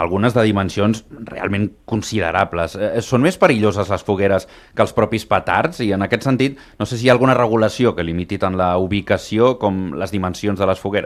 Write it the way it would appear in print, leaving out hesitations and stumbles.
algunes de dimensions realment considerables. Són més perilloses les fogueres que els propis petards i en aquest sentit no sé si hi ha alguna regulació que limiti tant la ubicació com les dimensions de les fogueres.